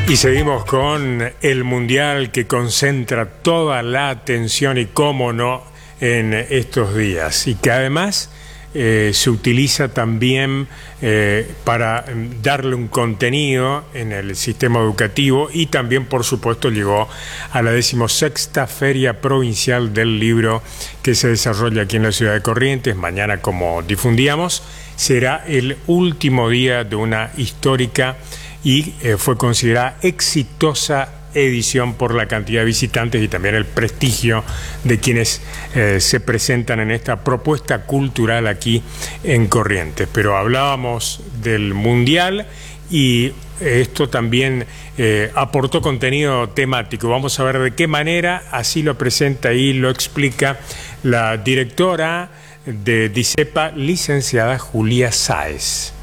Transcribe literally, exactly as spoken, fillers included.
Y seguimos con el Mundial que concentra toda la atención y cómo no en estos días y que además eh, se utiliza también eh, para darle un contenido en el sistema educativo y también por supuesto llegó a la decimosexta Feria Provincial del Libro que se desarrolla aquí en la ciudad de Corrientes. Mañana, como difundíamos, será el último día de una histórica y eh, fue considerada exitosa edición por la cantidad de visitantes y también el prestigio de quienes eh, se presentan en esta propuesta cultural aquí en Corrientes. Pero hablábamos del Mundial y esto también eh, aportó contenido temático. Vamos a ver de qué manera, así lo presenta y lo explica la directora de DICEPA, licenciada Julia Sáez.